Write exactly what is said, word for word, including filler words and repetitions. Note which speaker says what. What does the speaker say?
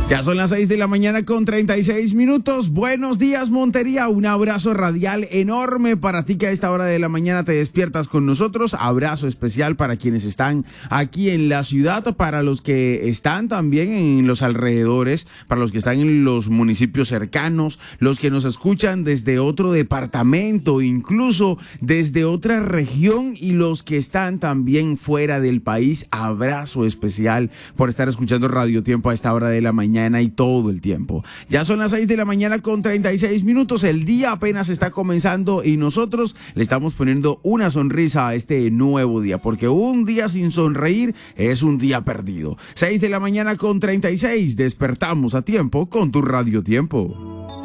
Speaker 1: Ya son las seis de la mañana con treinta y seis minutos. Buenos días, Montería. Un abrazo radial enorme para ti que a esta hora de la mañana te despiertas con nosotros. Abrazo especial para quienes están aquí en la ciudad, para los que están también en los alrededores, para los que están en los municipios cercanos, los que nos escuchan desde otro departamento, incluso desde otra región, y los que están también fuera del país. Abrazo especial por estar escuchando Radio Tiempo a esta hora de la mañana y todo el tiempo. Ya son las seis de la mañana con treinta y seis minutos. El día apenas está comenzando y nosotros le estamos poniendo una sonrisa a este nuevo día, porque un día sin sonreír es un día perdido. seis de la mañana con treinta y seis. Despertamos a tiempo con tu Radio Tiempo.